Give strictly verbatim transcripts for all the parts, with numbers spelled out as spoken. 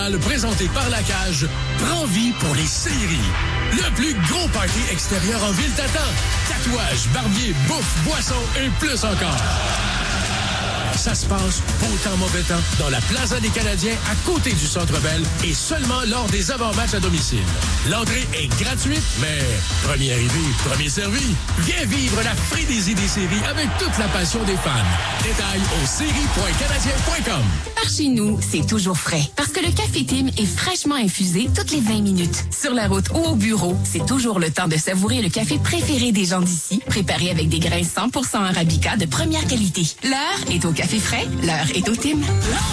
Présenté par La Cage, prend vie pour les séries. Le plus gros party extérieur en ville t'attend. Tatouages, barbier, bouffe, boissons et plus encore. Ça se passe, beau temps, mauvais temps, dans la Plaza des Canadiens, à côté du Centre Bell et seulement lors des avant-matchs à domicile. L'entrée est gratuite, mais premier arrivé, premier servi. Viens vivre la frénésie des séries avec toute la passion des fans. Détails au séries point canadien point com. Par chez nous, c'est toujours frais. Parce que le Café Tim est fraîchement infusé toutes les vingt minutes. Sur la route ou au bureau, c'est toujours le temps de savourer le café préféré des gens d'ici, préparé avec des grains cent pour cent Arabica de première qualité. L'heure est au Café frais, l'heure est au Tim.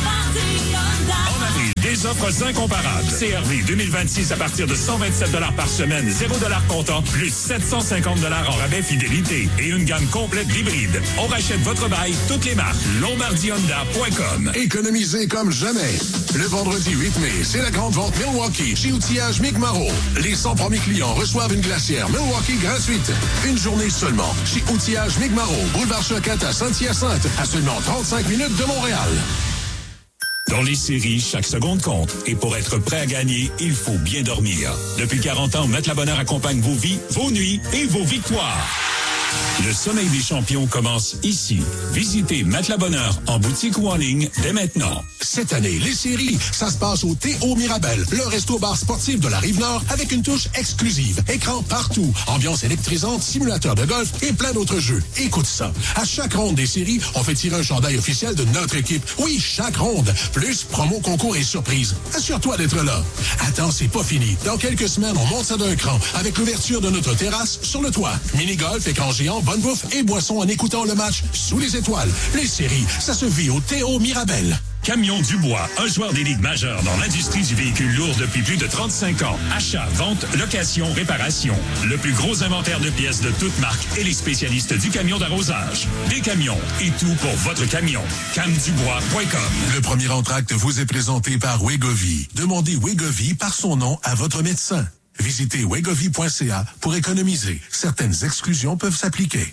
En avril, des offres incomparables. C R V deux mille vingt-six à partir de cent vingt-sept dollars par semaine, zéro dollars comptant, plus sept cent cinquante dollars en rabais fidélité et une gamme complète d'hybrides. On rachète votre bail, toutes les marques. Lombardi Honda point com. Économisez comme jamais. Le vendredi huit mai, c'est la grande vente Milwaukee chez Outillage Mi'kmaq. Les cent premiers clients reçoivent une glacière Milwaukee gratuite. Une journée seulement chez Outillage Mi'kmaq, boulevard Choquette à Saint-Hyacinthe, à seulement trente-cinq minutes de Montréal. Dans les séries, chaque seconde compte. Et pour être prêt à gagner, il faut bien dormir. Depuis quarante ans, Maître Labonneur accompagne vos vies, vos nuits et vos victoires. Le sommeil des champions commence ici. Visitez Maître Labonneur en boutique ou en ligne dès maintenant. Cette année, les séries, ça se passe au T O Mirabel, le resto-bar sportif de la Rive-Nord avec une touche exclusive. Écran partout, ambiance électrisante, simulateur de golf et plein d'autres jeux. Écoute ça. À chaque ronde des séries, on fait tirer un chandail officiel de notre équipe. Oui, chaque ronde. Plus promo, concours et surprise. Assure-toi d'être là. Attends, c'est pas fini. Dans quelques semaines, on monte ça d'un cran avec l'ouverture de notre terrasse sur le toit. Mini-golf, écran géant, bonne bouffe et boisson en écoutant le match sous les étoiles. Les séries, ça se vit au T O Mirabel. Camion Dubois, un joueur d'élite majeur dans l'industrie du véhicule lourd depuis plus de trente-cinq ans. Achat, vente, location, réparation. Le plus gros inventaire de pièces de toutes marques et les spécialistes du camion d'arrosage. Des camions et tout pour votre camion. cam dubois point com. Le premier entracte vous est présenté par Wegovy. Demandez Wegovy par son nom à votre médecin. Visitez wegovy point c a pour économiser. Certaines exclusions peuvent s'appliquer.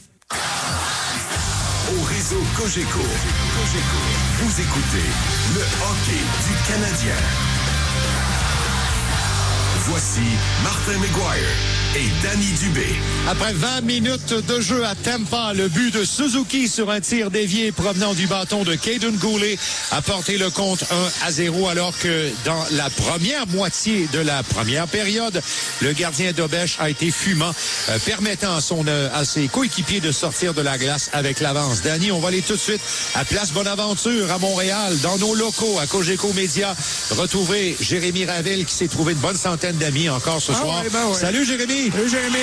Au réseau Cogeco, Cogeco, vous écoutez le hockey du Canadien. Voici Martin McGuire et Danny Dubé. Après vingt minutes de jeu à Tampa, le but de Suzuki sur un tir dévié provenant du bâton de Caden Goulet a porté le compte un à zéro, alors que dans la première moitié de la première période, le gardien d'Obèche a été fumant, euh, permettant à, son, euh, à ses coéquipiers de sortir de la glace avec l'avance. Danny, on va aller tout de suite à Place Bonaventure à Montréal, dans nos locaux à Cogeco Média, retrouver Jérémy Ravel qui s'est trouvé une bonne centaine d'amis encore ce ah soir. Ouais, ben ouais. Salut Jérémy! Salut Jérémy!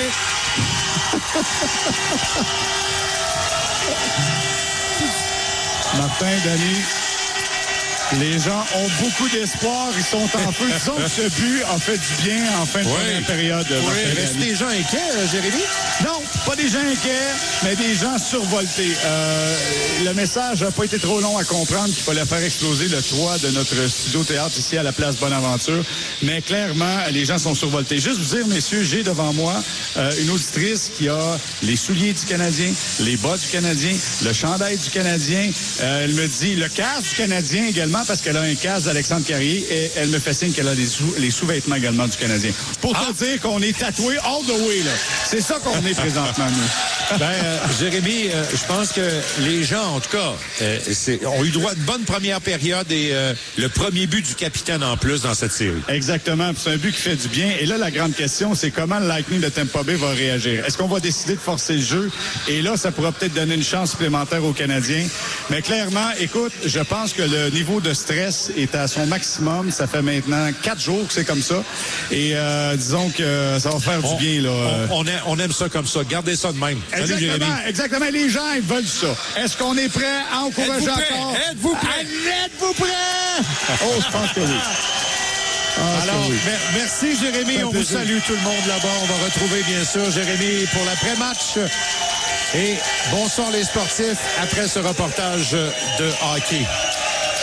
Martin, Danny, les gens ont beaucoup d'espoir, ils sont en feu. Disons que ce but a fait du bien en fin de oui. première période. Oui. Est-ce des gens inquiets, euh, Jérémy? Non, pas des gens inquiets, mais des gens survoltés. Euh, le message n'a pas été trop long à comprendre qu'il fallait faire exploser le toit de notre studio-théâtre ici à la Place Bonaventure. Mais clairement, les gens sont survoltés. Juste vous dire, messieurs, j'ai devant moi euh, une auditrice qui a les souliers du Canadien, les bas du Canadien, le chandail du Canadien. Euh, elle me dit le casque du Canadien également, parce qu'elle a un casque d'Alexandre Carrier et elle me fait signe qu'elle a les, sous, les sous-vêtements également du Canadien. Pour ah. te dire qu'on est tatoué all the way, là. C'est ça qu'on est présentement, nous. Ben, euh, Jérémy, euh, je pense que les gens, en tout cas, euh, c'est, ont eu droit à une bonne première période et euh, le premier but du capitaine en plus dans cette série. Exactement. C'est un but qui fait du bien. Et là, la grande question, c'est comment le Lightning de Tampa Bay va réagir. Est-ce qu'on va décider de forcer le jeu? Et là, ça pourra peut-être donner une chance supplémentaire aux Canadiens. Mais clairement, écoute, je pense que le niveau de stress est à son maximum. Ça fait maintenant quatre jours que c'est comme ça. Et euh, disons que ça va faire on, du bien. Là. On, on, aime, on aime ça comme ça. Gardez ça de même. Salut, exactement, Jérémy. Exactement. Les gens, ils veulent ça. Est-ce qu'on est prêt à encourager encore? Êtes-vous prêt? Êtes-vous prêt? Oh, je pense que oui. Ah, Alors, oui. mer- merci Jérémy. On vous salue tout le monde là-bas. On va retrouver bien sûr Jérémy pour l'après-match. Et bonsoir les sportifs après ce reportage de hockey.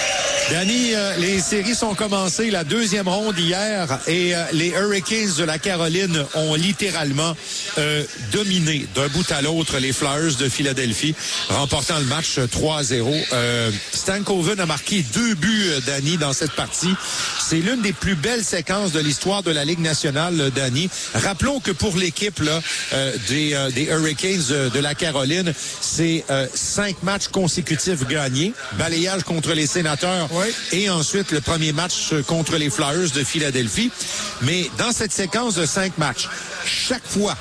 Danny, euh, les séries sont commencées, la deuxième ronde hier, et euh, les Hurricanes de la Caroline ont littéralement euh, dominé d'un bout à l'autre les Flyers de Philadelphie, remportant le match trois à zéro. Euh, Stankoven a marqué deux buts, euh, Danny, dans cette partie. C'est l'une des plus belles séquences de l'histoire de la Ligue nationale, Danny. Rappelons que pour l'équipe là, euh, des, euh, des Hurricanes euh, de la Caroline, c'est euh, cinq matchs consécutifs gagnés, balayage contre les Sénateurs, oui. Et ensuite le premier match contre les Flyers de Philadelphie. Mais dans cette séquence de cinq matchs, chaque fois,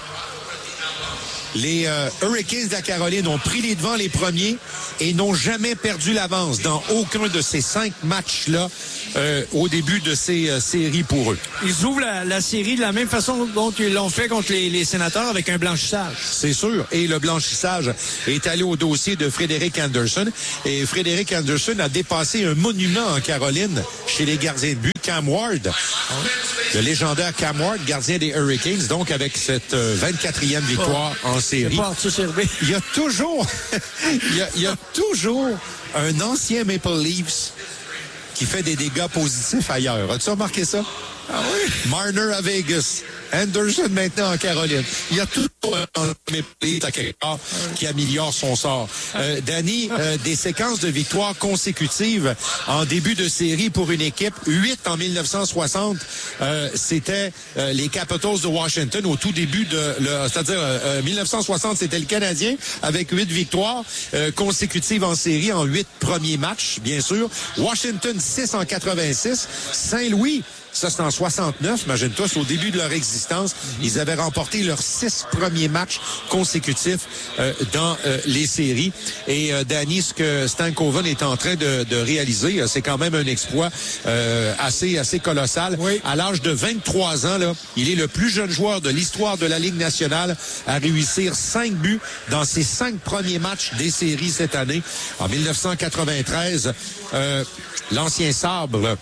les euh, Hurricanes de la Caroline ont pris les devants les premiers et n'ont jamais perdu l'avance dans aucun de ces cinq matchs-là euh, au début de ces euh, séries pour eux. Ils ouvrent la, la série de la même façon dont ils l'ont fait contre les, les Sénateurs avec un blanchissage. C'est sûr. Et le blanchissage est allé au dossier de Frédéric Anderson. Et Frédéric Anderson a dépassé un monument en Caroline chez les gardiens de but, Cam Ward. Le légendaire Cam Ward, gardien des Hurricanes, donc avec cette euh, vingt-quatrième victoire oh. en série. Il y a toujours, il, y a, il y a toujours un ancien Maple Leafs qui fait des dégâts positifs ailleurs. As-tu remarqué ça? Ah oui? Marner à Vegas. Anderson maintenant en Caroline. Il y a toujours un Maple Leafs à quelque part qui améliore son sort. Euh, Danny, euh, des séquences de victoires consécutives en début de série pour une équipe. Huit en mille neuf cent soixante, euh, c'était euh, les Capitals de Washington au tout début de... Le, c'est-à-dire, euh, mille neuf cent soixante, c'était le Canadien avec huit victoires euh, consécutives en série en huit premiers matchs, bien sûr. Washington, six en quatre-vingt-six. Saint-Louis, ça, c'est en soixante-neuf. Imagine-toi, c'est au début de leur existence. Ils avaient remporté leurs six premiers matchs consécutifs euh, dans euh, les séries. Et euh, Danny, ce que Stankoven est en train de, de réaliser, euh, c'est quand même un exploit euh, assez, assez colossal. Oui. À l'âge de vingt-trois ans, là, il est le plus jeune joueur de l'histoire de la Ligue nationale à réussir cinq buts dans ses cinq premiers matchs des séries cette année. En mille neuf cent quatre-vingt-treize, euh, l'ancien sabre, là,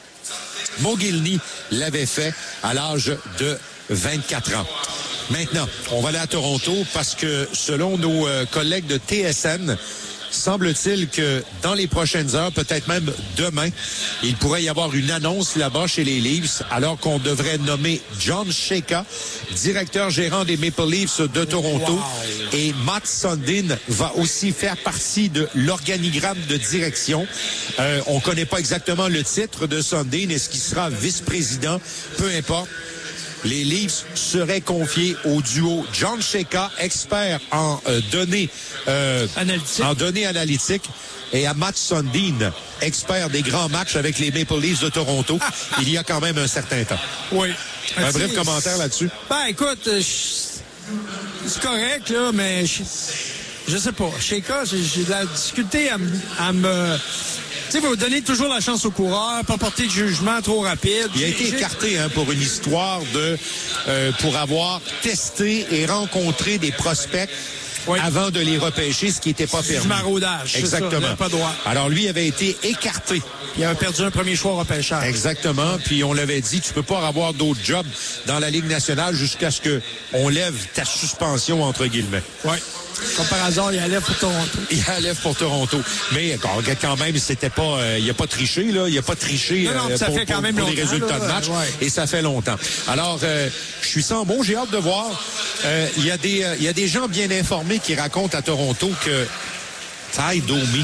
Mogilny l'avait fait à l'âge de vingt-quatre ans. Maintenant, on va aller à Toronto parce que selon nos euh, collègues de T S N, semble-t-il que dans les prochaines heures, peut-être même demain, il pourrait y avoir une annonce là-bas chez les Leafs, alors qu'on devrait nommer John Chayka, directeur gérant des Maple Leafs de Toronto. Wow. Et Matt Sundin va aussi faire partie de l'organigramme de direction. Euh, on connaît pas exactement le titre de Sundin. Est-ce qu'il sera vice-président? Peu importe. Les Leafs seraient confiés au duo John Chayka, expert en euh, données euh, en données analytiques, et à Matt Sundin, expert des grands matchs avec les Maple Leafs de Toronto, il y a quand même un certain temps. Oui. Un bref commentaire là-dessus. Ben, écoute, euh, c'est correct, là, mais je, je sais pas. Chayka, j'ai, j'ai de la difficulté à, à me... Tu sais, il faut donner toujours la chance au coureur, pas porter de jugement trop rapide. Il a été écarté hein, pour une histoire de euh, pour avoir testé et rencontré des prospects oui. avant de les repêcher, ce qui n'était pas permis. Du maraudage. Exactement. Ça, pas droit. Alors lui avait été écarté. Il avait perdu un premier choix au repêchage. Exactement. Puis on l'avait dit, tu peux pas avoir d'autres jobs dans la Ligue nationale jusqu'à ce que on lève ta suspension entre guillemets. Oui. Comme par hasard, il allait pour Toronto. Il allait pour Toronto. Mais quand même, c'était pas, euh, il a pas triché, là. Il a pas triché non, non, euh, ça pour, fait quand pour, même pour les résultats là, de match. Ouais. Et ça fait longtemps. Alors, euh, je suis sans mots. J'ai hâte de voir. Euh, il y a des, il y a des gens bien informés qui racontent à Toronto que Ty Domi,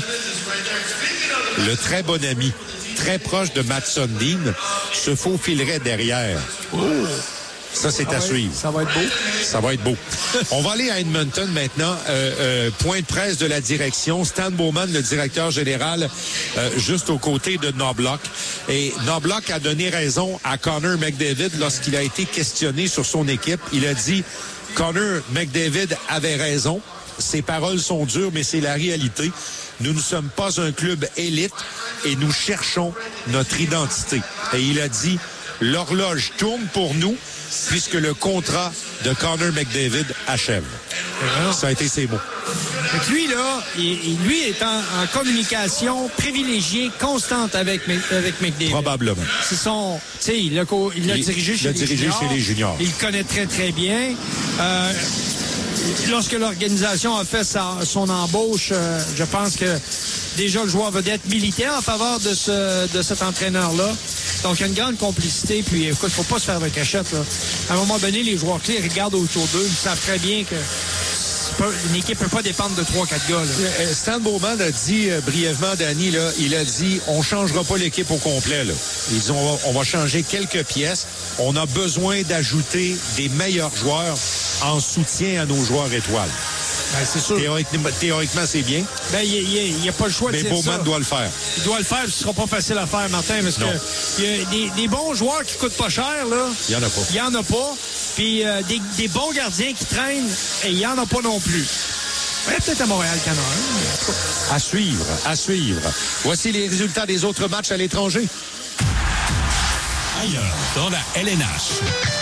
le très bon ami, très proche de Matt Sundin, se faufilerait derrière. Oh. Ça, c'est ah à ouais, suivre. Ça va être beau. Ça va être beau. On va aller à Edmonton maintenant. Euh, euh, point de presse de la direction. Stan Bowman, le directeur général, euh, juste aux côtés de Knobloch. Et Knobloch a donné raison à Connor McDavid lorsqu'il a été questionné sur son équipe. Il a dit, Connor McDavid avait raison. Ses paroles sont dures, mais c'est la réalité. Nous ne sommes pas un club élite et nous cherchons notre identité. Et il a dit, l'horloge tourne pour nous, puisque le contrat de Connor McDavid achève. Ça a été ses mots. Donc lui, là, il, lui est en, en communication privilégiée, constante avec, avec McDavid. Probablement. C'est son... Tu sais, il l'a il l'a dirigé, chez, il les dirigé chez les juniors. Il le connaît très, très bien. Euh, lorsque l'organisation a fait sa, son embauche, euh, je pense que déjà le joueur vedette militait en faveur de, ce, de cet entraîneur-là. Donc, il y a une grande complicité. Puis, écoute, il ne faut pas se faire de cachette. Là. À un moment donné, les joueurs clés regardent autour d'eux. Ils savent très bien que une équipe ne peut pas dépendre de trois quatre gars. Là. Stan Bowman a dit euh, brièvement, Danny, là, il a dit on ne changera pas l'équipe au complet. Là. Ils disent on va, on va changer quelques pièces. On a besoin d'ajouter des meilleurs joueurs en soutien à nos joueurs étoiles. Ben, c'est sûr. Théoriquement, théoriquement c'est bien. Ben, il n'y a, a pas le choix de mais dire Bowman ça. doit le faire. Il doit le faire, ce ne sera pas facile à faire, Martin, parce non. que y a des, des bons joueurs qui coûtent pas cher, là. Il n'y en a pas. Il n'y en a pas. Puis euh, des, des bons gardiens qui traînent, et il n'y en a pas non plus. Ouais, peut-être à Montréal, qu'il y en a un. À suivre, à suivre. Voici les résultats des autres matchs à l'étranger. Ailleurs, dans la L N H.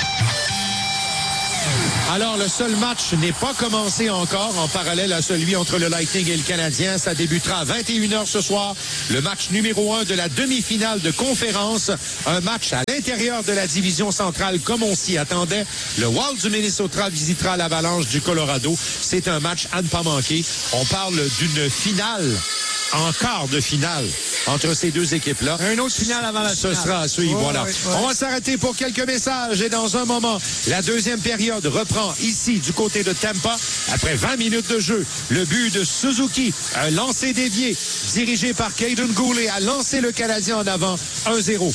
Alors, le seul match n'est pas commencé encore en parallèle à celui entre le Lightning et le Canadien. Ça débutera à vingt et une heures ce soir. Le match numéro un de la demi-finale de conférence. Un match à l'intérieur de la division centrale comme on s'y attendait. Le Wild du Minnesota visitera l'Avalanche du Colorado. C'est un match à ne pas manquer. On parle d'une finale, en quart de finale, entre ces deux équipes-là. Un autre finale avant la finale. Ce sera à suivre, oh, voilà. Oui, oui. On va s'arrêter pour quelques messages et dans un moment, la deuxième période reprend ici du côté de Tampa. Après vingt minutes de jeu, le but de Suzuki, un lancer dévié dirigé par Caden Goulet a lancé le Canadien en avant un zéro.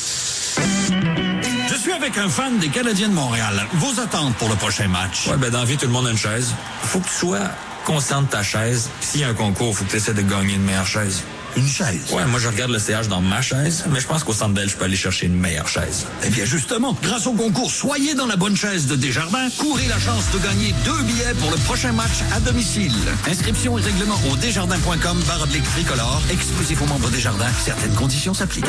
Je suis avec un fan des Canadiens de Montréal. Vos attentes pour le prochain match? Ouais, ben dans la vie, tout le monde a une chaise. Faut que tu sois conscient de ta chaise. S'il y a un concours, faut que tu essaies de gagner une meilleure chaise. Une chaise? Ouais, moi je regarde le C H dans ma chaise, mais je pense qu'au Centre Bell, je peux aller chercher une meilleure chaise. Eh bien justement, grâce au concours Soyez dans la bonne chaise de Desjardins, courez la chance de gagner deux billets pour le prochain match à domicile. Inscription et règlement au desjardins point com barre oblique tricolore, exclusif aux membres Desjardins. Certaines conditions s'appliquent.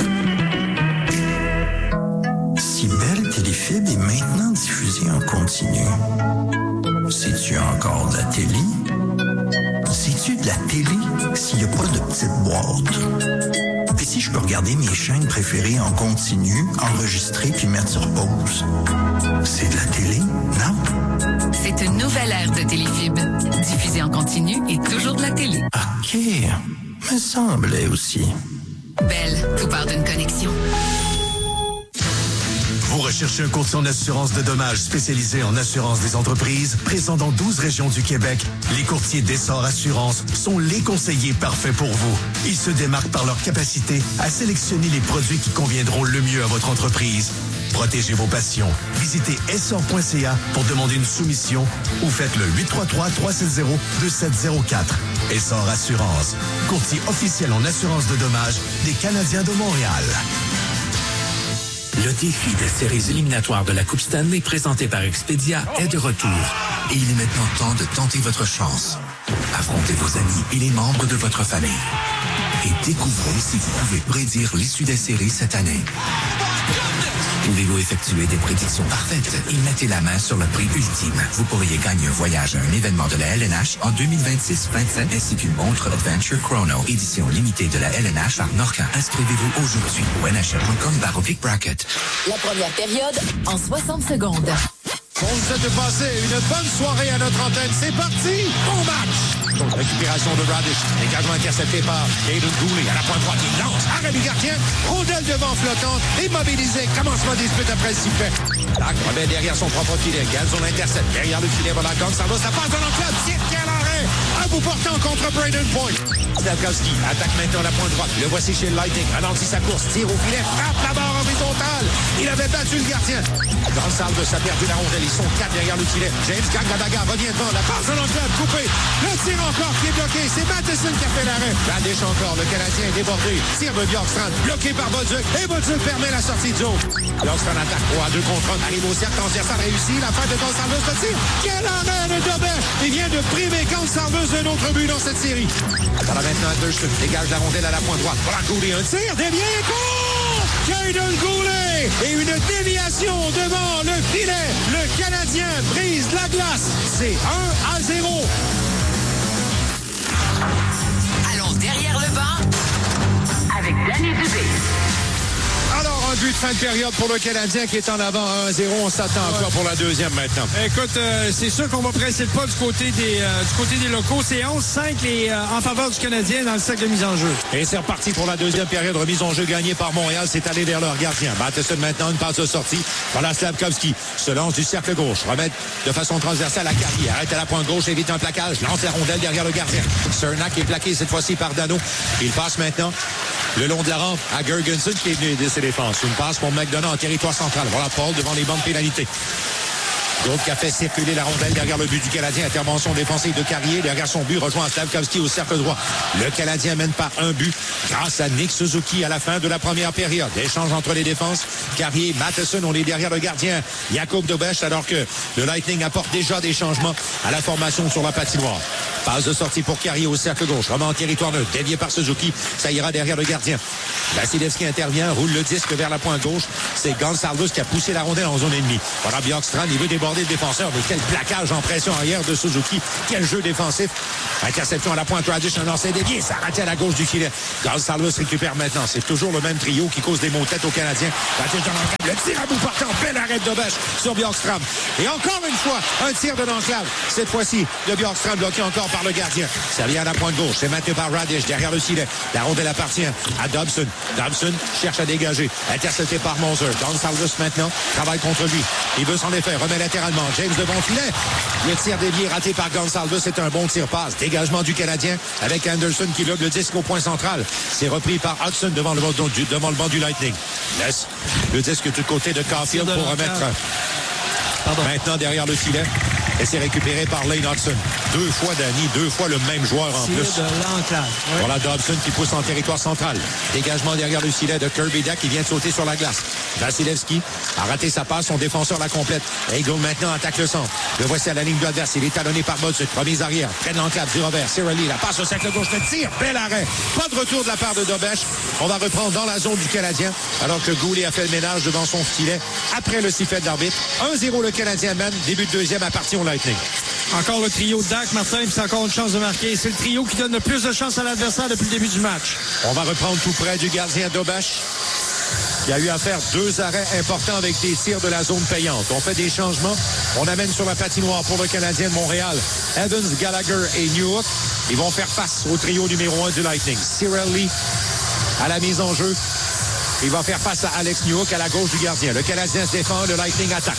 Si Belle Téléfilm est maintenant diffusée en continu, c'est-tu encore de la télé? C'est-tu de la télé s'il n'y a pas de petite boîte? Puis si je peux regarder mes chaînes préférées en continu, enregistrer puis mettre sur pause, c'est de la télé, non? C'est une nouvelle ère de Téléfib. Diffusée en continu et toujours de la télé. OK, me semblait aussi. Belle, tout part d'une connexion. Vous recherchez un courtier en assurance de dommages spécialisé en assurance des entreprises, présent dans douze régions du Québec? Les courtiers d'Essor Assurance sont les conseillers parfaits pour vous. Ils se démarquent par leur capacité à sélectionner les produits qui conviendront le mieux à votre entreprise. Protégez vos passions. Visitez essor point c a pour demander une soumission ou faites le huit trois trois, trois sept zéro, deux sept zéro quatre. Essor Assurance, courtier officiel en assurance de dommages des Canadiens de Montréal. Le défi des séries éliminatoires de la Coupe Stanley présenté par Expedia est de retour. Et il est maintenant temps de tenter votre chance. Affrontez vos amis et les membres de votre famille. Et découvrez si vous pouvez prédire l'issue des séries cette année. Pouvez-vous effectuer des prédictions parfaites et mettez la main sur le prix ultime? Vous pourriez gagner un voyage à un événement de la L N H en deux mille vingt-six vingt-sept ainsi qu'une montre Adventure Chrono, édition limitée de la L N H par Norcan. Inscrivez-vous aujourd'hui au n h l point com barre oblique bracket. La première période en soixante secondes. On vous souhaite de passer une bonne soirée à notre antenne. C'est parti! Bon match! Donc, récupération de Radish. Dégagement intercepté par Caden Goulet. À la pointe droite, il lance. Arrêt du gardien. Rondelle devant flottante. Immobilisé. Commencement des dispute après le sifflet. Tac, remet derrière son propre filet. Galzon intercepte. Derrière le filet, voilà Gonçalves. Ça passe dans l'enclave. Tire, quel arrêt! Un bout portant contre Braden Point. Slavkovski attaque maintenant la pointe droite. Le voici chez le Lightning. Ralentit sa course. Tire au filet. Frappe la barre horizontale. Il avait battu le gardien. Gonçalves a perdu la rondelle. Ils sont quatre derrière le filet. James gagne la bagarre, revient devant, la passe dans l'enclave, coupé. Le tir encore qui est bloqué. C'est Matheson qui a fait l'arrêt. Radish encore, le Canadien est débordé. Tire de Bjorkstrand, bloqué par Bolduc. Et Bolduc permet la sortie de zone. Bjorkstrand attaque trois à deux contre un. Arrive au cercle, transversal réussi. La fin de Gonçalves, le tir. Quel arrêt de Dobet. Il vient de priver Gonçalves d'un autre but dans cette série. Voilà maintenant Anderson. Dégage la rondelle à la pointe droite. Voilà Goulet, un tir, dévié, court! Caden Goulet! Et une déviation devant le filet. Le Canadien brise la glace. C'est un à zéro. Allons derrière le banc avec Danny Dubé. Alors, Un but de fin de période pour le Canadien qui est en avant un à zéro. On s'attend ouais. encore pour la deuxième maintenant. Écoute, euh, c'est sûr qu'on va presser le pas du côté des, euh, du côté des locaux. C'est onze cinq les, euh, en faveur du Canadien dans le cercle de mise en jeu. Et c'est reparti pour la deuxième période. Remise en jeu gagnée par Montréal. C'est allé vers leur gardien. Matheson maintenant, une passe de sortie. Voilà Slavkovski. Se lance du cercle gauche. Remet de façon transversale à Carrier. Arrête à la pointe gauche, évite un plaquage. Lance la rondelle derrière le gardien. Cernak est plaqué cette fois-ci par Dano. Il passe maintenant le long de la rampe à Gergensen qui est venu aider ses défenses. Une passe pour McDonough en territoire central. Voilà Paul devant les bandes pénalités. D'autres qui a fait circuler la rondelle derrière le but du Canadien. Intervention défensive de Carrier. Derrière son but, rejoint Slavkovski au cercle droit. Le Canadien mène par un but grâce à Nick Suzuki à la fin de la première période. Échange entre les défenses. Carrier, Matheson, on est derrière le gardien Jakub Dobeš, alors que le Lightning apporte déjà des changements à la formation sur la patinoire. Passe de sortie pour Carrier au cercle gauche. Remet en territoire neutre. Dévié par Suzuki. Ça ira derrière le gardien. Vasilevski intervient, roule le disque vers la pointe gauche. C'est Gonçalves qui a poussé la rondelle en zone ennemie. Voilà Bjorkstrand, il veut déborder le défenseur. Mais quel plaquage en pression arrière de Suzuki. Quel jeu défensif. Interception à la pointe. Radish, un lancer dévié. Ça raté à la gauche du filet. Gonçalves récupère maintenant. C'est toujours le même trio qui cause des maux de tête aux Canadiens. Radish dans l'enclave. Le tir à bout portant. Belle arrêt de Dobeš sur Bjorkstrand. Et encore une fois, un tir de l'enclave. Cette fois-ci, de Bjorkstrand bloqué encore par le gardien. Ça vient à la pointe gauche. C'est maintenu par Radish derrière le filet. La rondelle appartient à Dobson. Dobson cherche à dégager. Intercepté par Moser. Gonçalves maintenant travaille contre lui. Il veut s'en défaire. Remet latéralement. James devant le filet. Le tir dévié raté par Gonçalves. C'est un bon tir-passe. Dégagement du Canadien avec Anderson qui lobe le disque au point central. C'est repris par Hudson devant le, devant le banc du Lightning. Laisse le disque du côté de Caulfield pour remettre Pardon. maintenant derrière le filet. Et c'est récupéré par Lane Hudson. Deux fois Danny, deux fois le même joueur en plus. De l'enclave. Oui. Voilà Dobson qui pousse en territoire central. Dégagement derrière le filet de Kirby Dack qui vient de sauter sur la glace. Vasilevski a raté sa passe, son défenseur la complète. Eagle maintenant attaque le centre. Le voici à la ligne de l'adverse. Il est talonné par Modsuk. Remise arrière. Près de l'enclave du revers. Cirelli, la passe au cercle gauche de tir. Bel arrêt. Pas de retour de la part de Dobeš. On va reprendre dans la zone du Canadien alors que Goulet a fait le ménage devant son filet après le sifflet de l'arbitre. un zéro le Canadien mène. Début de deuxième à partir au Lightning. Encore le trio de Dak, Martin, puis c'est encore une chance de marquer. C'est le trio qui donne le plus de chance à l'adversaire depuis le début du match. On va reprendre tout près du gardien Dobeš. Il a eu à faire deux arrêts importants avec des tirs de la zone payante. On fait des changements. On amène sur la patinoire pour le Canadien de Montréal Evans, Gallagher et Newhook. Ils vont faire face au trio numéro un du Lightning. Cirelli à la mise en jeu. Il va faire face à Alex Newhook à la gauche du gardien. Le Canadien se défend, le Lightning attaque.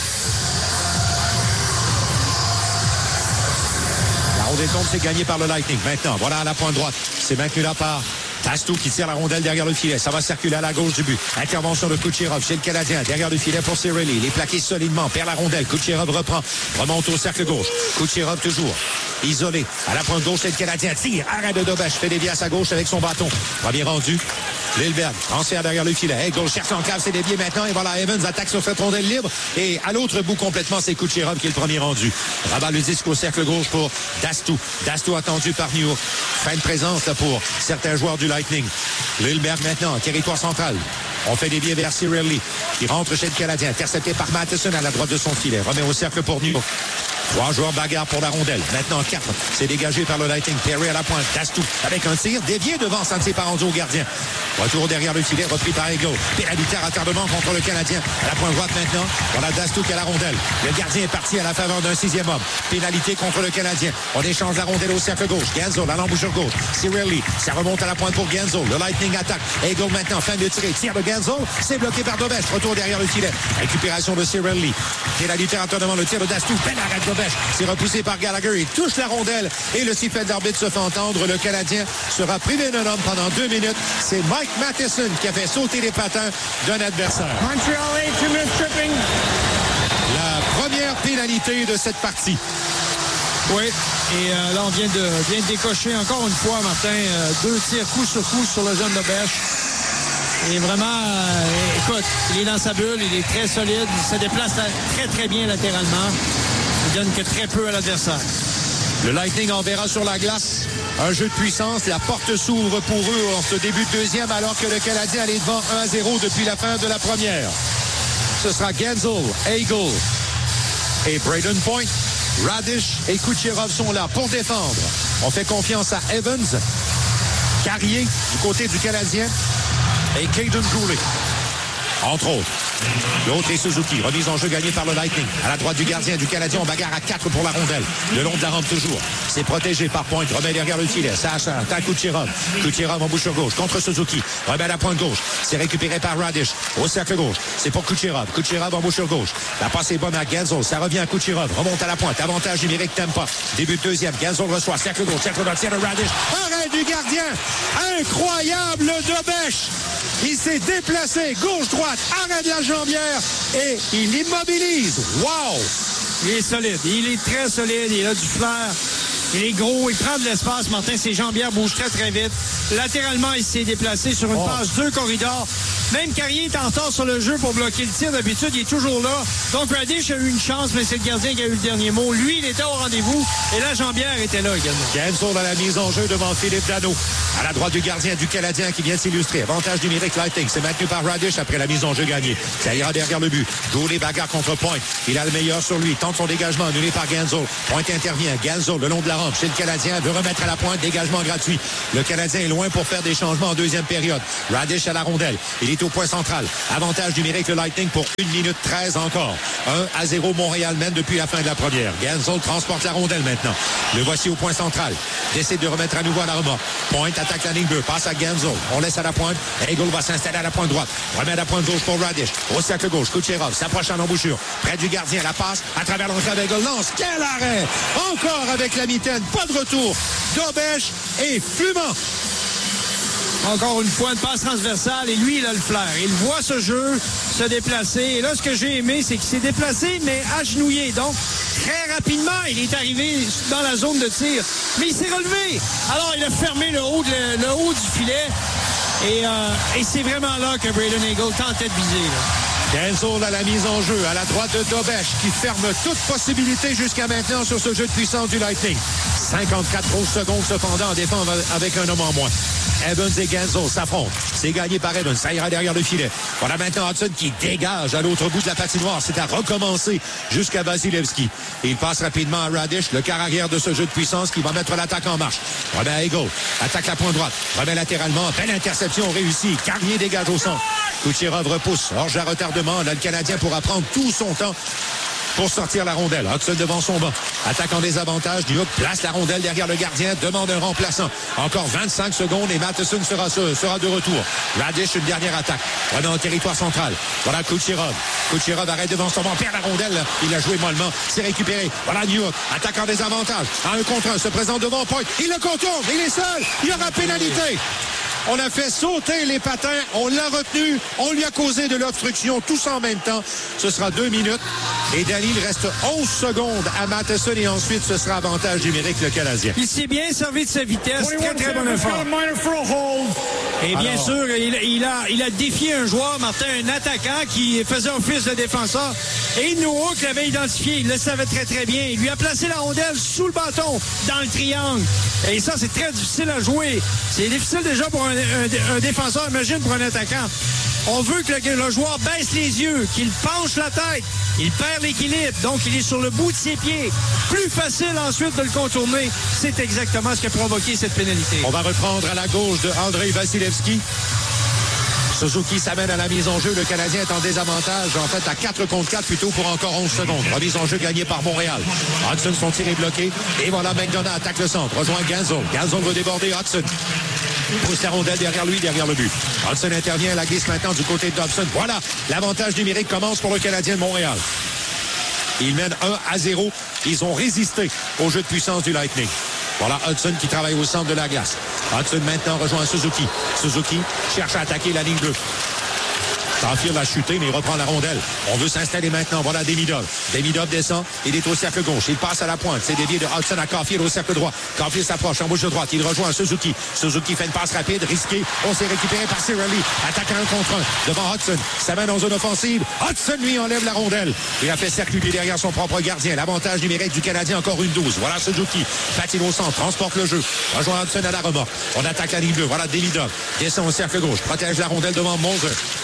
La rondelle tombe, c'est gagné par le Lightning. Maintenant, voilà à la pointe droite. C'est maintenu là par Dastou qui tire la rondelle derrière le filet. Ça va circuler à la gauche du but. Intervention de Kucherov chez le Canadien. Derrière le filet pour Cirelli. Il est plaqué solidement. Perd la rondelle. Kucherov reprend. Remonte au cercle gauche. Kucherov toujours isolé. À la pointe gauche, c'est le Canadien. Tire. Arrêt de Dobeš. Fait dévier à sa gauche avec son bâton. Premier rendu. Lilberg, transfert derrière le filet. Eagle cherche en cave, c'est dévié maintenant. Et voilà, Evans attaque sur cette rondelle libre. Et à l'autre bout complètement, c'est Kucherov qui est le premier rendu. Rabat le disque au cercle gauche pour Dastou. Dastou attendu par Newhook. Fin de présence là, pour certains joueurs du Lightning. Lilberg maintenant, territoire central. On fait dévier vers Cirelli qui rentre chez le Canadien. Intercepté par Matheson à la droite de son filet. Remet au cercle pour Newhook. Trois joueurs bagarre pour la rondelle. Maintenant quatre. C'est dégagé par le Lightning. Perry à la pointe. Dastou avec un tir dévié devant Santi Paranzo au gardien. Retour derrière le filet, repris par Eagle. Pénalité à retardement contre le Canadien. À la pointe droite maintenant. Voilà Dastou qui a la rondelle. Le gardien est parti à la faveur d'un sixième homme. Pénalité contre le Canadien. On échange la rondelle au cercle gauche. Genzo à l'embouchure gauche. Cirelli. Ça remonte à la pointe pour Genzo. Le Lightning attaque. Eagle maintenant. Fin de tirer. Tire de Genzo. C'est bloqué par Dobeš. Retour derrière le filet. Récupération de Cirelli. Pénalité à retardement. Le tir de Dastou. Peine arrêt de Dobeš. C'est repoussé par Gallagher. Il touche la rondelle et le sifflet d'arbitre se fait entendre. Le Canadien sera privé d'un homme pendant deux minutes. C'est Mike Matheson qui a fait sauter les patins d'un adversaire. Montreal eight, two minutes tripping. La première pénalité de cette partie. Oui, et euh, là on vient de, vient de décocher encore une fois, Martin, euh, deux tirs coup sur coup sur le jeune Dobeš. Et vraiment, euh, écoute, il est dans sa bulle, il est très solide, il se déplace très très bien latéralement. Il donne que très peu à l'adversaire. Le Lightning enverra sur la glace un jeu de puissance. La porte s'ouvre pour eux en ce début de deuxième alors que le Canadien allait devant un à zéro depuis la fin de la première. Ce sera Genzo, Eagle et Braden Point. Radish et Kucherov sont là pour défendre. On fait confiance à Evans, Carrier du côté du Canadien et Caden Goulet. entre autres. L'autre est Suzuki. Remise en jeu gagnée par le Lightning. À la droite du gardien du Canadien, on bagarre à quatre pour la rondelle. Le long de la rampe toujours. C'est protégé par Pointe. Remet derrière le filet. Ça attaque Kucherov. Kucherov en bouche gauche contre Suzuki. Remet à la pointe gauche. C'est récupéré par Radish. Au cercle gauche. C'est pour Kucherov. Kucherov en bouche gauche. La passe est bonne à Guenzol. Ça revient à Kucherov. Remonte à la pointe. Avantage numérique Tampa. Début de deuxième. Guenzol reçoit. Cercle gauche. Cercle droit. Tire de Radish. Arrêt du gardien. Incroyable de Bêche. Il s'est déplacé. Gauche-droite. Arrêt de la jambière. Et il immobilise. Wow! Il est solide. Il est très solide. Il a du flair. Il est gros. Il prend de l'espace. Martin, ses jambières bougent très, très vite. Latéralement, il s'est déplacé sur une oh. passe deux corridors. Même Carrier est en retard sur le jeu pour bloquer le tir. D'habitude, il est toujours là. Donc, Radish a eu une chance, mais c'est le gardien qui a eu le dernier mot. Lui, il était au rendez-vous et la jambière était là également. Guenzol à la mise en jeu devant Philippe Dano. À la droite du gardien du Canadien qui vient de s'illustrer. Avantage numérique Lightning. C'est maintenu par Radish après la mise en jeu gagnée. Ça ira derrière le but. Goulet bagarre contre Pointe. Il a le meilleur sur lui. Tente son dégagement annulé par Guenzol. Pointe intervient. Guenzol le long de la rampe chez le Canadien veut remettre à la pointe. Dégagement gratuit. Le Canadien est loin pour faire des changements en deuxième période. Radish à la rondelle. Il est au point central. Avantage numérique le Lightning pour une minute treize encore. un à zéro Montréal mène depuis la fin de la première. Guenzol transporte la rondelle maintenant. Le voici au point central. Décide de remettre à nouveau à la remorque. Pointe attaque la ligne bleue. Passe à Guenzol. On laisse à la pointe. Eagle va s'installer à la pointe droite. Remet à la pointe gauche pour Radish. Au cercle gauche. Kucherov s'approche en embouchure. Près du gardien. La passe à travers l'entrée d'Eagle. Lance. Quel arrêt! Encore avec la mitaine. Pas de retour. Dobèche et fumant. Encore une fois, une passe transversale et lui, il a le flair. Il voit ce jeu se déplacer. Et là, ce que j'ai aimé, c'est qu'il s'est déplacé, mais agenouillé. Donc, très rapidement, il est arrivé dans la zone de tir. Mais il s'est relevé. Alors, il a fermé le haut, de, le haut du filet. Et, euh, et c'est vraiment là que Brayden Eagle tentait de viser. Là. Guenzol à la mise en jeu, à la droite de Dobèche, qui ferme toute possibilité jusqu'à maintenant sur ce jeu de puissance du Lightning. cinquante-quatre grosses secondes cependant à défendre avec un homme en moins. Evans et Guenzol s'affrontent. C'est gagné par Evans. Ça ira derrière le filet. Voilà maintenant Hudson qui dégage à l'autre bout de la patinoire. C'est à recommencer jusqu'à Vasilevski. Il passe rapidement à Radish, le quart arrière de ce jeu de puissance qui va mettre l'attaque en marche. Remet à Eagle. Attaque la pointe droite. Remet latéralement. Belle interception réussie. Carrier dégage au centre. Kucherov repousse. Hors à retardement. Là, le Canadien pourra prendre tout son temps pour sortir la rondelle. Hudson devant son banc. Attaque en désavantage. Duhook place la rondelle derrière le gardien. Demande un remplaçant. Encore vingt-cinq secondes et Matheson sera, sera de retour. Radish, une dernière attaque. Remet en territoire central. Voilà Kucherov. Kucherov arrête devant son banc. Perd la rondelle. Il a joué mollement. C'est récupéré. Voilà Duhook. Attaque en désavantage. À un contre un. Se présente devant Point. Il le contourne. Il est seul. Il y aura pénalité. On a fait sauter les patins, on l'a retenu, on lui a causé de l'obstruction, tout ça en même temps. Ce sera deux minutes. Et Danny, il reste onze secondes à Matheson et ensuite ce sera avantage numérique le Canadien. Il s'est bien servi de sa vitesse, très très bon effort. Et bien Alors... sûr, il, il, a, il a défié un joueur, Martin, un attaquant qui faisait office de défenseur. Et Duhook l'avait identifié, il le savait très très bien. Il lui a placé la rondelle sous le bâton, dans le triangle. Et ça, c'est très difficile à jouer. C'est difficile déjà pour un Un, un défenseur, imagine pour un attaquant. On veut que le, le joueur baisse les yeux, qu'il penche la tête. Il perd l'équilibre, donc il est sur le bout de ses pieds. Plus facile ensuite de le contourner. C'est exactement ce qui a provoqué cette pénalité. On va reprendre à la gauche de Andrei Vasilevski. Suzuki s'amène à la mise en jeu. Le Canadien est en désavantage, en fait, à quatre contre quatre plutôt pour encore onze secondes. Remise en jeu gagnée par Montréal. Hudson, son tir est bloqué. Et voilà, McDonough attaque le centre. Rejoint Guenzol. Guenzol veut déborder Hudson. Pousse la rondelle derrière lui, derrière le but. Hudson intervient, la glisse maintenant du côté de Dobson. Voilà, l'avantage numérique commence pour le Canadien de Montréal. Ils mènent un à zéro. Ils ont résisté au jeu de puissance du Lightning. Voilà Hudson qui travaille au centre de la glace. Hudson maintenant rejoint Suzuki. Suzuki cherche à attaquer la ligne bleue. Caulfield l'a chuté, mais il reprend la rondelle. On veut s'installer maintenant. Voilà Demidov. Demidov descend. Il est au cercle gauche. Il passe à la pointe. C'est dévié de Hudson à Caulfield au cercle droit. Caulfield s'approche en bouche de droite. Il rejoint Suzuki. Suzuki fait une passe rapide, risquée. On s'est récupéré par Cirelli. Attaque à un contre un devant Hudson. Ça mène en zone offensive. Hudson lui enlève la rondelle. Il a fait circuler derrière son propre gardien. L'avantage numérique du Canadien, encore une douze. Voilà Suzuki. Patine au centre. Transporte le jeu. Rejoint Hudson à la remorque. On attaque la ligne bleue. Voilà Demidov. Descend au cercle gauche. Protège la rondelle devant Moser. Se retrouve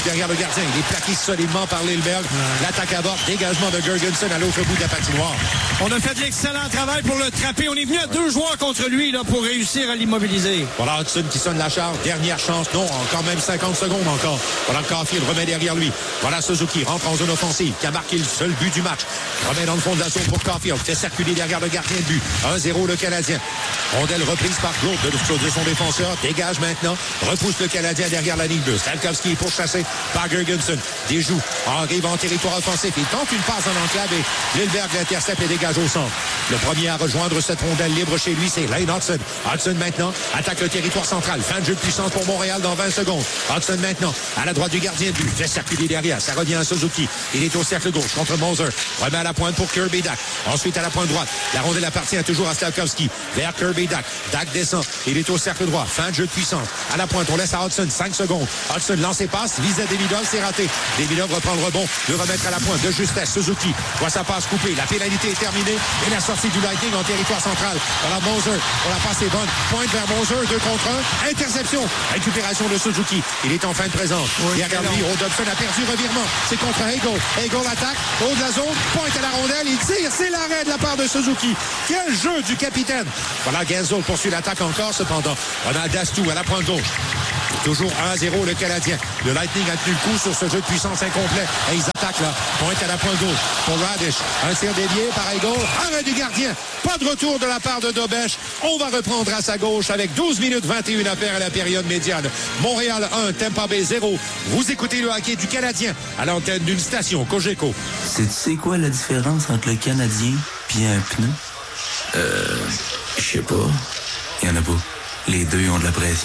shoot derrière le gardien. Il est plaqué solidement par Lilleberg. Ouais. L'attaque à bord, dégagement de Gergensen à l'autre bout de la patinoire. On a fait de l'excellent travail pour le trapper. On est venu à deux joueurs contre lui là, pour réussir à l'immobiliser. Voilà Hudson qui sonne la charge. Dernière chance. Non, encore même cinquante secondes encore. Voilà Caulfield remet derrière lui. Voilà Suzuki rentre en zone offensive qui a marqué le seul but du match. Remet dans le fond de la zone pour Caulfield. Fait circuler derrière le gardien de but. un zéro le Canadien. Rondelle reprise par Gourde de, de son défenseur. Dégage maintenant. Repousse le Canadien derrière la ligne bleue. Slavkovski est pourchassé par Gergensen. Déjoue. Arrive en territoire offensif. Il tente une passe en enclave et Lilleberg l'intercepte et dégage au centre. Le premier à rejoindre cette rondelle libre chez lui, c'est Lane Hudson. Hudson maintenant attaque le territoire central. Fin de jeu de puissance pour Montréal dans vingt secondes. Hudson maintenant à la droite du gardien de but. Fait circuler derrière. Ça revient à Suzuki. Il est au cercle gauche contre Moser. Remet à la pointe pour Kirby Dach. Ensuite à la pointe droite. La rondelle appartient toujours à Slavkovski. Vers Kirby Dach. Dach descend. Il est au cercle droit. Fin de jeu de puissance. À la pointe, on laisse à Hudson cinq secondes. Hudson lance et passe. Vise à Davidov. C'est raté. Davidov reprend le rebond. Le remettre à la pointe de justesse. Suzuki voit sa passe coupée. La pénalité est terminée. Et la sortie du Lightning en territoire central. Voilà Moser. On la passe est bonne. Pointe vers Moser. deux contre un. Interception. Récupération de Suzuki. Il est en fin de présence. Oui, derrière lui, Rodolphe a perdu revirement. C'est contre Hagel. Hagel attaque. Haut de la zone. Pointe à la rondelle. Il tire. C'est l'arrêt de la part de Suzuki. Quel jeu du capitaine. Voilà Gensel poursuit l'attaque encore cependant. Ronald Dastou à la pointe gauche. Toujours un zéro le Canadien. Le Lightning a tenu le coup sur ce jeu de puissance incomplet. Et ils attaquent là. Pointe à la pointe gauche pour Radish. Un tir dévié par Hagel. Arrêt du gardien. Pas de retour de la part de Dobech. On va reprendre à sa gauche avec douze minutes vingt et une à faire à la période médiane. Montréal un, Tampa Bay zéro. Vous écoutez le hockey du Canadien à l'antenne d'une station Cogeco. C'est, tu sais quoi la différence entre le Canadien puis un pneu? Euh, je sais pas. Il y en a pas. Les deux ont de la pression.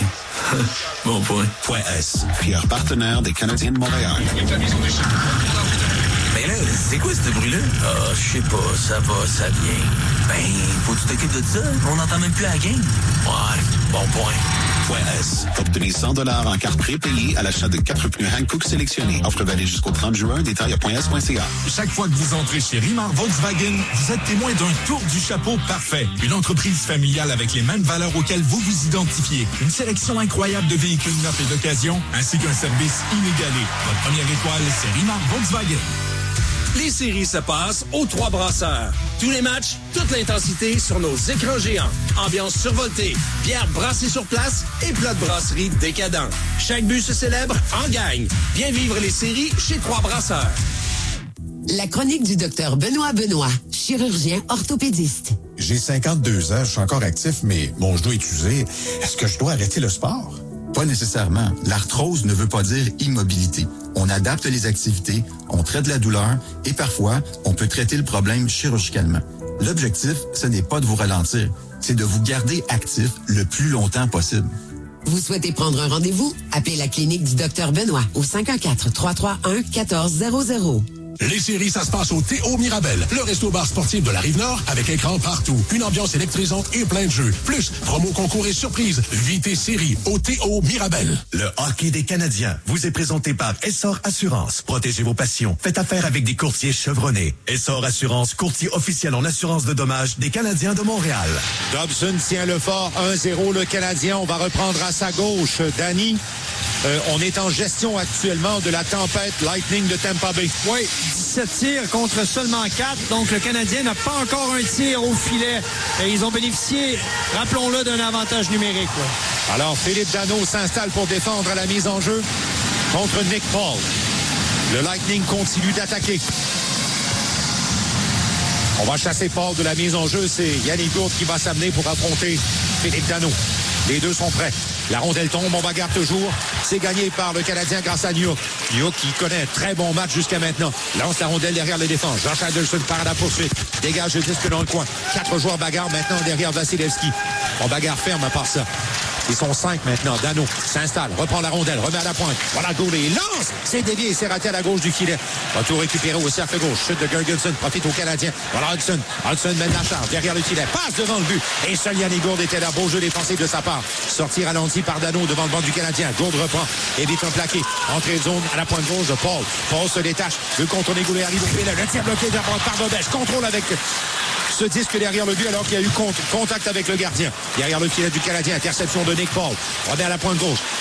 Bon point. Point S, fier partenaire des Canadiens de Montréal. Mais là, c'est quoi ce bruit-là? Ah, je sais pas, ça va, ça vient. Ben, faut que tu t'occupes de ça. On n'entend même plus la game. Ouais, bon point. Point S. Obtenez cent dollars en carte prépayée à l'achat de quatre pneus Hankook sélectionnés. Offre valide jusqu'au trente juin. Détail à point S point C A. Chaque fois que vous entrez chez Rimar Volkswagen, vous êtes témoin d'un tour du chapeau parfait. Une entreprise familiale avec les mêmes valeurs auxquelles vous vous identifiez. Une sélection incroyable de véhicules neufs et d'occasion, ainsi qu'un service inégalé. Votre première étoile, c'est Rimar Volkswagen. Les séries se passent aux Trois Brasseurs. Tous les matchs, toute l'intensité sur nos écrans géants. Ambiance survoltée, bière brassée sur place et plat de brasserie décadent. Chaque but se célèbre en gagne. Viens vivre les séries chez Trois Brasseurs. La chronique du docteur Benoît Benoît, chirurgien orthopédiste. J'ai cinquante-deux ans, je suis encore actif, mais mon genou est usé. Est-ce que je dois arrêter le sport? Pas nécessairement. L'arthrose ne veut pas dire immobilité. On adapte les activités, on traite la douleur et parfois, on peut traiter le problème chirurgicalement. L'objectif, ce n'est pas de vous ralentir, c'est de vous garder actif le plus longtemps possible. Vous souhaitez prendre un rendez-vous? Appelez la clinique du docteur Benoît au cinq un quatre, trois trois un, un quatre zéro zéro. Les séries, ça se passe au T O Mirabel, le resto-bar sportif de la Rive-Nord avec écran partout, une ambiance électrisante et plein de jeux. Plus, promo concours et surprise. Vie tes séries au T O Mirabel. Le hockey des Canadiens vous est présenté par Essor Assurance. Protégez vos passions. Faites affaire avec des courtiers chevronnés. Essor Assurance, courtier officiel en assurance de dommages des Canadiens de Montréal. Dobson tient le fort, un zéro le Canadien. On va reprendre à sa gauche. Danny, euh, on est en gestion actuellement de la tempête Lightning de Tampa Bay. Oui. dix-sept tirs contre seulement quatre. Donc, le Canadien n'a pas encore un tir au filet. Et ils ont bénéficié, rappelons-le, d'un avantage numérique. Ouais. Alors, Philippe Danault s'installe pour défendre à la mise en jeu contre Nick Paul. Le Lightning continue d'attaquer. On va chasser Paul de la mise en jeu. C'est Yannick Gourde qui va s'amener pour affronter Philippe Danault. Les deux sont prêts. La rondelle tombe, on bagarre toujours. C'est gagné par le Canadien grâce à Nyuk. Nyuk qui connaît un très bon match jusqu'à maintenant. Lance la rondelle derrière le défense. Josh Anderson part à la poursuite. Dégage le disque dans le coin. Quatre joueurs bagarrent maintenant derrière Vasilevski. On bagarre ferme à part ça. Ils sont cinq maintenant. Danault s'installe, reprend la rondelle, remet à la pointe. Voilà Goulet, il lance! C'est dévié, c'est raté à la gauche du filet. Retour récupéré au cercle gauche. Chute de Gergensen, profite au Canadien. Voilà Hudson. Hudson mène la charge derrière le filet. Passe devant le but. Et seul Yannick Gourde était là. Beau jeu défensif de sa part. Sorti ralenti par Danault devant le banc du Canadien. Gourde reprend. Évite un plaqué. Entrée de zone à la pointe gauche de Paul. Paul se détache. Veut contourner Goulet. Arrive au filet. Le tir bloqué de la droite par Dobech. Contrôle avec ce disque derrière le but alors qu'il y a eu contact avec le gardien. Derrière le filet du Canadien, interception de Nick Paul. Remet à la pointe gauche.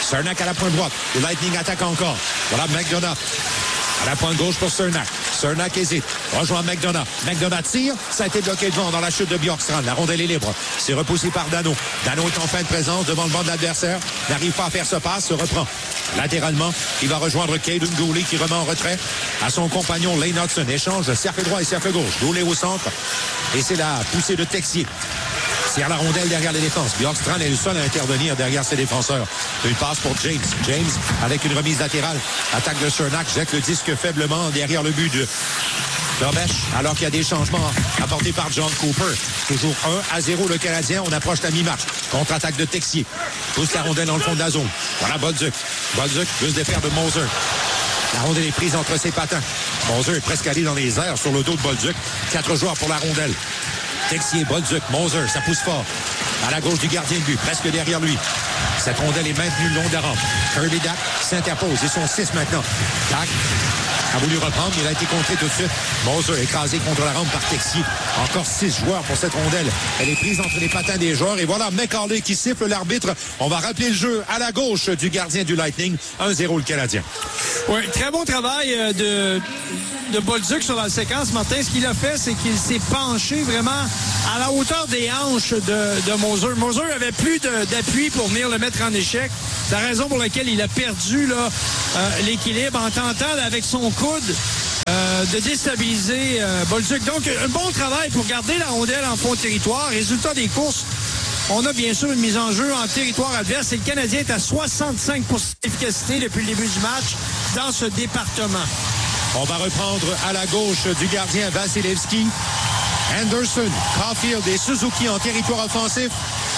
Cernak à la pointe droite. Le Lightning attaque encore. Voilà McDonough. À la pointe gauche pour Cernak. Cernak hésite. Rejoint McDonough. McDonough tire. Ça a été bloqué devant dans la chute de Bjorkstrand. La rondelle est libre. C'est repoussé par Dano. Dano est en fin de présence devant le banc de l'adversaire. N'arrive pas à faire ce passe. Se reprend latéralement. Il va rejoindre Caden Goulet qui remet en retrait à son compagnon Lane Hudson. Échange de cercle droit et cercle gauche. Goulet au centre. Et c'est la poussée de Texier. Tire la rondelle derrière les défenses. Bjorkstrand est le seul à intervenir derrière ses défenseurs. Une passe pour James. James avec une remise latérale. Attaque de Cernak. Jette le disque faiblement derrière le but de Dobech. Alors qu'il y a des changements apportés par John Cooper. Toujours un à zéro le Canadien. On approche la mi-match. Contre-attaque de Texier. Pousse la rondelle dans le fond de la zone. Voilà Bolduc. Bolduc veut se défaire de Moser. La rondelle est prise entre ses patins. Moser est presque allé dans les airs sur le dos de Bolduc. Quatre joueurs pour la rondelle. Texier, Bolduc, Moser, ça pousse fort. À la gauche du gardien de but, presque derrière lui. Cette rondelle est maintenue le long de la rampe. Kirby Dack s'interpose. Ils sont six maintenant. Dack a voulu reprendre, mais il a été contré tout de suite. Moser écrasé contre la rampe par Texier. Encore six joueurs pour cette rondelle. Elle est prise entre les patins des joueurs. Et voilà McCauley qui siffle l'arbitre. On va rappeler le jeu à la gauche du gardien du Lightning. un zéro le Canadien. Oui, très bon travail de, de Bolduc sur la séquence. Martin, ce qu'il a fait, c'est qu'il s'est penché vraiment à la hauteur des hanches de, de Moser. Moser avait plus de, d'appui pour venir le mettre en échec. C'est la raison pour laquelle il a perdu là, euh, l'équilibre en tentant avec son coude euh, de déstabiliser euh, Bolduc. Donc, un bon travail pour garder la rondelle en fond de territoire. Résultat des courses, on a bien sûr une mise en jeu en territoire adverse et le Canadien est à soixante-cinq pour cent d'efficacité depuis le début du match dans ce département. On va reprendre à la gauche du gardien Vasilevski. Anderson, Caulfield et Suzuki en territoire offensif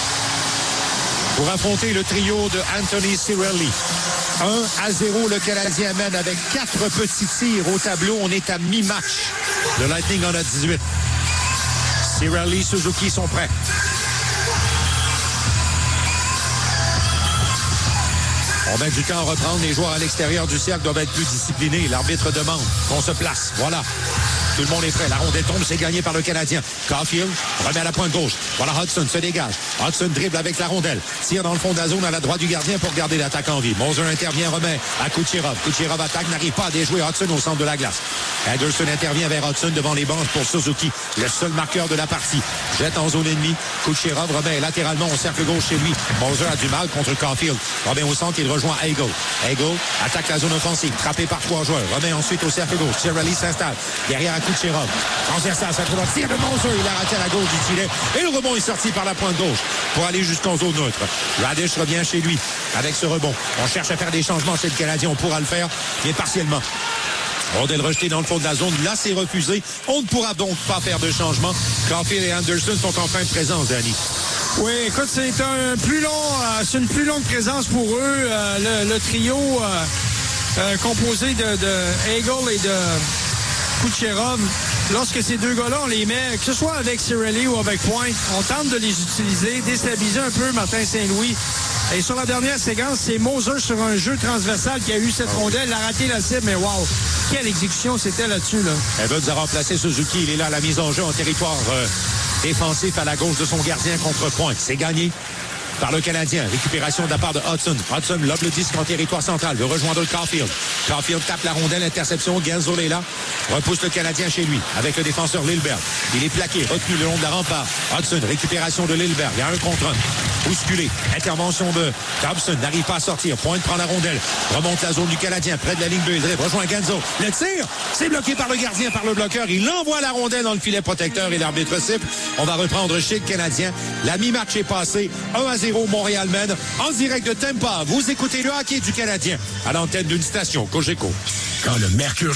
pour affronter le trio de Anthony Cirelli. un à zéro, le Canadien mène avec quatre petits tirs au tableau. On est à mi-match. Le Lightning en a dix-huit. Cirelli, Suzuki sont prêts. On met du temps à reprendre. Les joueurs à l'extérieur du cercle doivent être plus disciplinés. L'arbitre demande qu'on se place. Voilà. Tout le monde est prêt. La rondelle tombe, c'est gagné par le Canadien. Caulfield remet à la pointe gauche. Voilà Hudson se dégage. Hudson dribble avec la rondelle. Tire dans le fond de la zone à la droite du gardien pour garder l'attaque en vie. Moser intervient, remet à Kucherov. Kucherov attaque, n'arrive pas à déjouer Hudson au centre de la glace. Anderson intervient vers Hudson devant les bancs pour Suzuki, le seul marqueur de la partie. Jette en zone ennemie. Kucherov remet latéralement au cercle gauche chez lui. Moser a du mal contre Caulfield. Remet au centre, il rejoint Hagel. Hagel attaque la zone offensive, trappé par trois joueurs. Remet ensuite au cercle gauche. Cirelli s'installe. Derrière à Kucherov. Transversal, ça trouve un tir de Moser. Il a raté à la gauche du filet. Et le rebond est sorti par la pointe gauche pour aller jusqu'en zone neutre. Radish revient chez lui avec ce rebond. On cherche à faire des changements chez le Canadien. On pourra le faire, mais partiellement. Rondelle rejetée dans le fond de la zone. Là, c'est refusé. On ne pourra donc pas faire de changement. Caulfield et Anderson sont en fin de présence, Danny. Oui, écoute, c'est un plus long, euh, c'est une plus longue présence pour eux. Euh, le, le trio euh, euh, composé de, de Hagel et de Kucherov. Lorsque ces deux gars-là, on les met, que ce soit avec Cirelli ou avec Point, on tente de les utiliser, déstabiliser un peu Martin Saint-Louis. Et sur la dernière séquence, c'est Moser sur un jeu transversal qui a eu cette rondelle. Il a raté la cible, mais wow! Quelle exécution c'était là-dessus, là. Evans a remplacé Suzuki. Il est là à la mise en jeu en territoire euh, défensif à la gauche de son gardien contre Point. C'est gagné par le Canadien. Récupération de la part de Hudson. Hudson lobe le disque en territoire central. Veut rejoindre Caulfield. Caulfield tape la rondelle. Interception. Gensel est là. Repousse le Canadien chez lui avec le défenseur Lillberg. Il est plaqué. Retenu le long de la rampe par Hudson. Récupération de Lillberg. Il y a un contre un. Bousculé. Intervention de Thompson. N'arrive pas à sortir. Pointe prend la rondelle. Remonte la zone du Canadien. Près de la ligne de Hydré. Rejoint Gensel. Le tir. C'est bloqué par le gardien, par le bloqueur. Il envoie la rondelle dans le filet protecteur et l'arbitre siffle. On va reprendre chez le Canadien. La mi-match est passée. un à zéro. Montréal mène en direct de Tampa. Vous écoutez le hockey du Canadien à l'antenne d'une station Cogeco. Quand le mercure